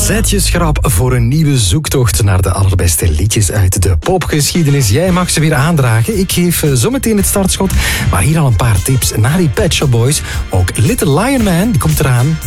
Zet je schrap voor een nieuwe zoektocht naar de allerbeste liedjes uit de popgeschiedenis. Jij mag ze weer aandragen. Ik geef zometeen het startschot. Maar hier al een paar tips naar die Pet Shop Boys. Ook Little Lion Man, die komt eraan.